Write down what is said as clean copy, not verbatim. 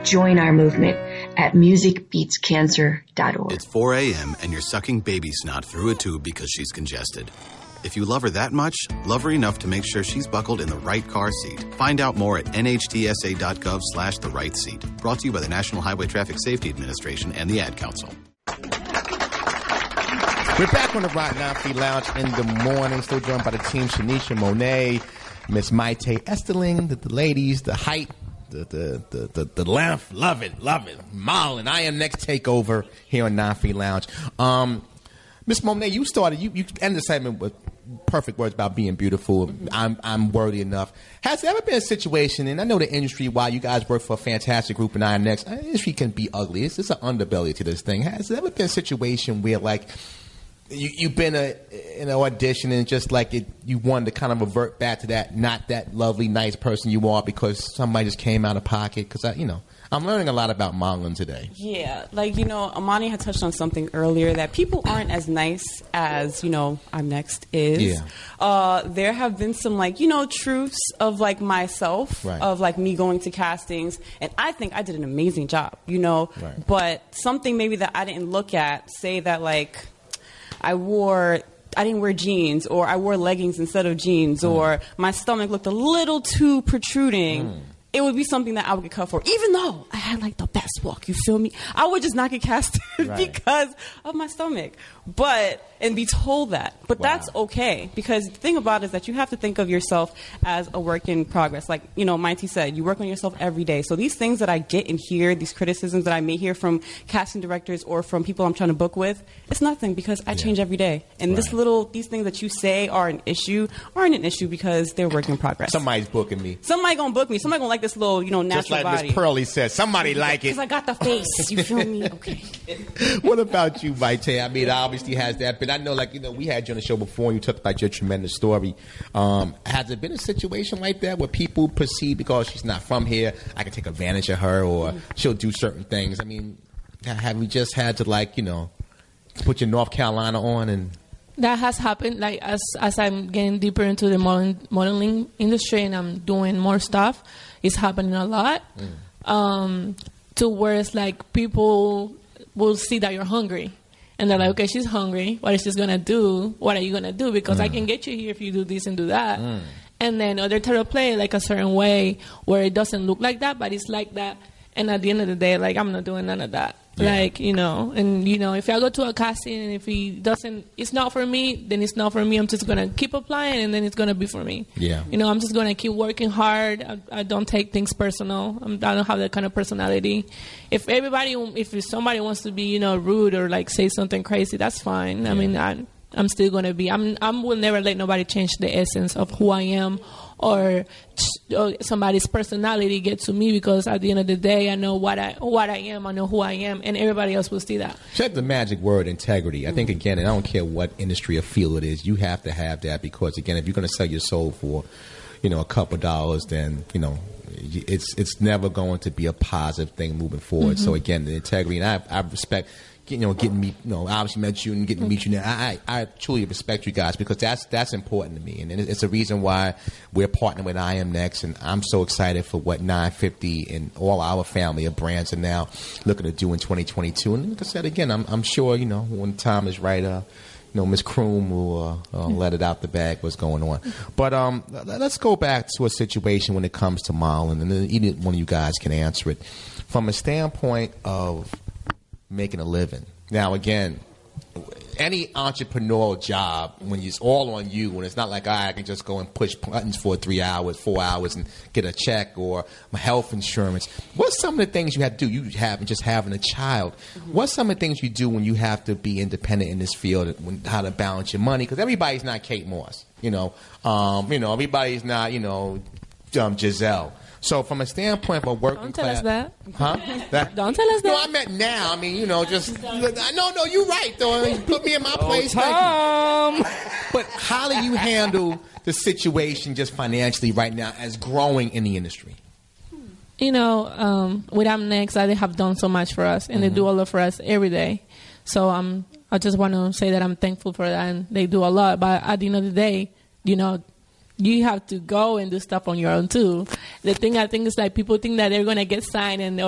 Join our movement at musicbeatscancer.org. It's 4 a.m. and you're sucking baby snot through a tube because she's congested. If you love her that much, love her enough to make sure she's buckled in the right car seat. Find out more at nhtsa.gov/the right seat. Brought to you by the National Highway Traffic Safety Administration and the Ad Council. We're back on the Rock 93 Lounge in the morning. Still joined by the team, Shanisha Monet, Miss Maite Esterling, the ladies, the height, the length. Love it. Marlon, I Am Next takeover here on 93 Lounge. Miss Monet, you started, you ended the segment with perfect words about being beautiful. I'm worthy enough. Has there ever been a situation, and I know the industry, while you guys work for a fantastic group in I Am Next, the industry can be ugly. It's just an underbelly to this thing. Has there ever been a situation where, like, you've been in an audition and just like you wanted to kind of revert back to that, not that lovely, nice person you are because somebody just came out of pocket? Because I'm learning a lot about Marlon today. Yeah, Amani had touched on something earlier that people aren't as nice as I'm Next is. Yeah. There have been some truths of myself, right, of me going to castings, and I think I did an amazing job, right, but something maybe that I didn't look at, say that I didn't wear jeans, or I wore leggings instead of jeans, or my stomach looked a little too protruding. It would be something that I would get cut for, even though I had the best walk. You feel me? I would just not get casted because of my stomach, and be told that. But that's okay, because the thing about it is that you have to think of yourself as a work in progress. Like Mighty said, you work on yourself every day. So these things that I get and hear, these criticisms that I may hear from casting directors or from people I'm trying to book with, it's nothing, because I change every day. And these things that you say are an issue aren't an issue, because they're work in progress. Somebody's booking me. Somebody gonna book me. Somebody gonna like this little natural just like body. Miss Pearlie said, somebody like it. Because I got the face. You feel me? Okay. What about you, Maite? I mean, obviously has that, but I know, we had you on the show before and you talked about your tremendous story. Has there been a situation like that where people perceive because she's not from here, I can take advantage of her, or she'll do certain things? I mean, have we just had to, put your North Carolina on? And that has happened, as I'm getting deeper into the modeling industry and I'm doing more stuff, it's happening a lot. To where it's people will see that you're hungry. And they're like, okay, she's hungry. What is she going to do? What are you going to do? Because I can get you here if you do this and do that. And then they try to play a certain way where it doesn't look like that, but it's like that. And at the end of the day, I'm not doing none of that. Yeah. If I go to a casting and if it's not for me, then it's not for me. I'm just going to keep applying, and then it's going to be for me. Yeah. I'm just going to keep working hard. I don't take things personal. I don't have that kind of personality. If somebody wants to be, rude or say something crazy, that's fine. Yeah. I mean, I'm still going to be, I will never let nobody change the essence of who I am or somebody's personality get to me, because at the end of the day, I know what I am, I know who I am, and everybody else will see that. Check the magic word, integrity. I think, again, and I don't care what industry or field it is, you have to have that, because, again, if you're going to sell your soul for, a couple dollars, then, it's never going to be a positive thing moving forward. So, again, the integrity, and I respect, getting me, obviously met you and getting to meet you now. I truly respect you guys, because that's important to me. And it's a reason why we're partnering with I Am Next. And I'm so excited for what 950 and all our family of brands are now looking to do in 2022. And like I said, again, I'm sure, when the time is right, Ms. Kroom will let it out the bag what's going on. But let's go back to a situation when it comes to Marlon, and then either one of you guys can answer it. From a standpoint of making a living. Now, again, any entrepreneurial job, when it's all on you, when it's not like, I can just go and push buttons for 3 hours, 4 hours and get a check, or my health insurance. What's some of the things you have to do? You have just having a child. What's some of the things you do when you have to be independent in this field, how to balance your money? Because everybody's not Kate Moss, everybody's not, Giselle. So from a standpoint of a working class... Don't tell us that. Don't tell us that. No, I meant now. I mean, just... No, you're right, though. You put me in my place. Tom. But how do you handle the situation just financially right now as growing in the industry? With I'm Next, they have done so much for us, and they do a lot for us every day. So I just want to say that I'm thankful for that, and they do a lot. But at the end of the day, you have to go and do stuff on your own too. The thing I think is people think that they're going to get signed and